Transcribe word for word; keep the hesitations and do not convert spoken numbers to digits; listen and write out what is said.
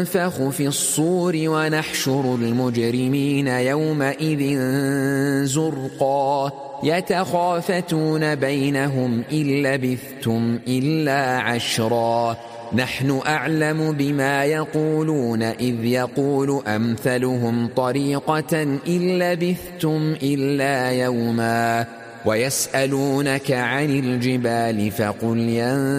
ينفخ في الصور ونحشر المجرمين يومئذ زرقا يتخافتون بينهم إن لبثتم إلا عشرا نحن أعلم بما يقولون إذ يقول أمثلهم طريقة إن لبثتم إلا يوما ويسألونك عن الجبال فقل ين